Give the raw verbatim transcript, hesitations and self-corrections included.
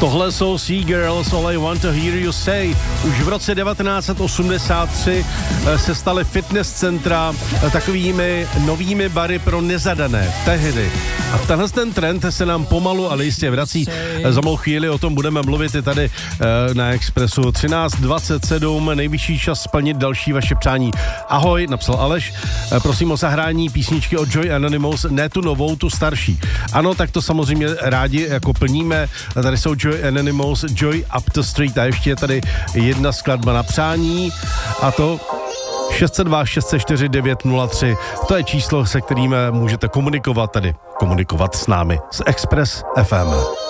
Tohle jsou Sea Girls, All I Want to Hear You Say. Už v roce devatenáct set osmdesát tři se staly fitness centra takovými novými bary pro nezadané. Tehdy. A tenhle ten trend se nám pomalu, ale jistě vrací. Za malou chvíli o tom budeme mluvit i tady na Expressu. třináct dvacet sedm, nejvyšší čas splnit další vaše přání. Ahoj, napsal Aleš. Prosím o zahrání písničky od Joy Anonymous, ne tu novou, tu starší. Ano, tak to samozřejmě rádi jako plníme. Tady jsou Joy Anonymous, Joy Up the Street a ještě je tady jedna skladba na přání a to šest set dva šest set čtyři devět nula tři. To je číslo, se kterým můžete komunikovat tady. Komunikovat s námi z Express F M.